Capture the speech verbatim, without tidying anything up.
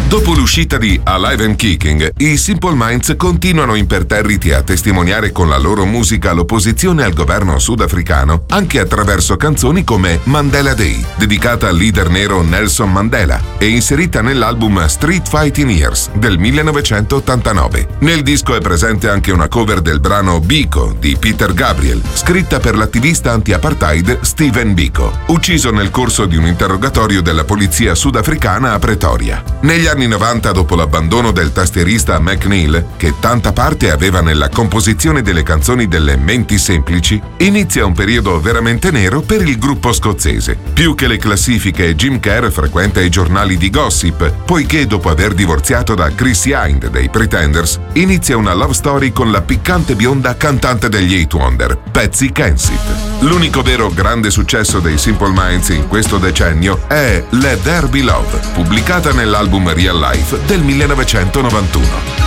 Dopo l'uscita di Alive and Kicking, i Simple Minds continuano imperterriti a testimoniare con la loro musica l'opposizione al governo sudafricano, anche attraverso canzoni come Mandela Day, dedicata al leader nero Nelson Mandela, e inserita nell'album Street Fighting Years del millenovecentottantanove. Nel disco è presente anche una cover del brano Biko di Peter Gabriel, scritta per l'attivista anti-apartheid Stephen Biko, ucciso nel corso di un interrogatorio della polizia sudafricana a Pretoria. Negli anni novanta, dopo l'abbandono del tastierista McNeil, che tanta parte aveva nella composizione delle canzoni delle Menti Semplici, inizia un periodo veramente nero per il gruppo scozzese. Più che le classifiche, Jim Kerr frequenta i giornali di gossip, poiché dopo aver divorziato da Chrissy Hind dei Pretenders, inizia una love story con la piccante bionda cantante degli Eight Wonder, Patsy Kensit. L'unico vero grande successo dei Simple Minds in questo decennio è Let There Be Love, pubblicata nell'album Real Life del millenovecentonovantuno.